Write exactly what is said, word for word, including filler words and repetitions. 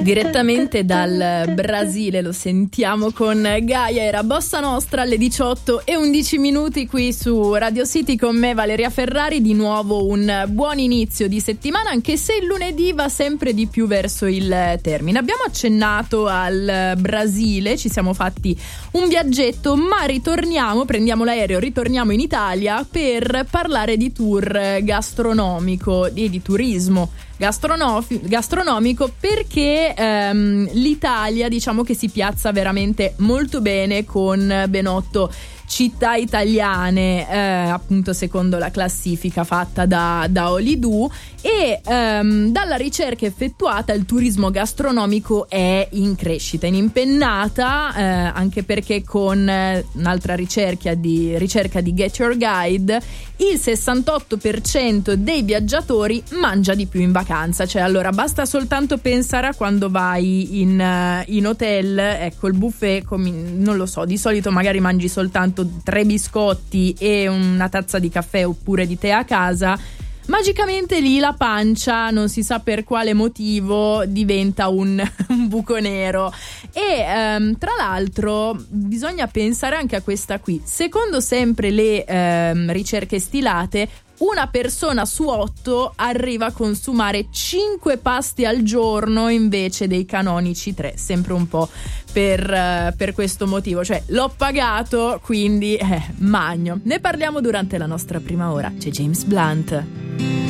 Direttamente dal Brasile lo sentiamo con Gaia, era Bossa Nostra alle diciotto e undici minuti qui su Radio City con me Valeria Ferrari. Di nuovo un buon inizio di settimana, anche se il lunedì va sempre di più verso il termine. Abbiamo accennato al Brasile, ci siamo fatti un viaggetto, ma ritorniamo, prendiamo l'aereo, ritorniamo in Italia per parlare di tour gastronomico e di turismo gastronofi- gastronomico perché ehm, l'Italia, diciamo che si piazza veramente molto bene con ben otto città italiane, eh, appunto secondo la classifica fatta da, da Olidoo, e ehm, dalla ricerca effettuata il turismo gastronomico è in crescita, in impennata, eh, anche perché con eh, un'altra ricerca di, ricerca di Get Your Guide il sessantotto per cento dei viaggiatori mangia di più in vacanza. Cioè, allora basta soltanto pensare a quando vai in, in hotel, ecco il buffet, com- non lo so, di solito magari mangi soltanto tre biscotti e una tazza di caffè oppure di tè a casa. Magicamente lì la pancia, non si sa per quale motivo, diventa un, un buco nero. E ehm, tra l'altro bisogna pensare anche a questa qui. Secondo sempre le ehm, ricerche stilate, una persona su otto arriva a consumare cinque pasti al giorno invece dei canonici tre, sempre un po' per, uh, per questo motivo, cioè l'ho pagato, quindi eh, magno. Ne parliamo durante la nostra prima ora. C'è James Blunt.